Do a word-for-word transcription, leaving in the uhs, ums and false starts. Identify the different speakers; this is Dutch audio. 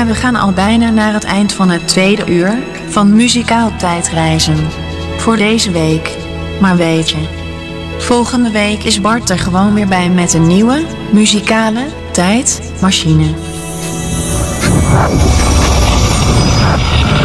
Speaker 1: Ja, we gaan al bijna naar het eind van het tweede uur van Muzikaal Tijdreizen. Voor deze week. Maar weet je, volgende week is Bart er gewoon weer bij met een nieuwe muzikale tijdmachine.